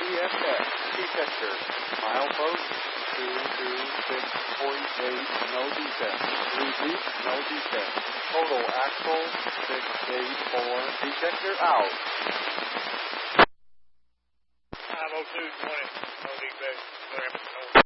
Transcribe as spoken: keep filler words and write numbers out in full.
T S X, detector, milepost two two six point eight, no defect. Repeat, no defect. Total axle six eight four, detector out. five oh two twenty, no defect.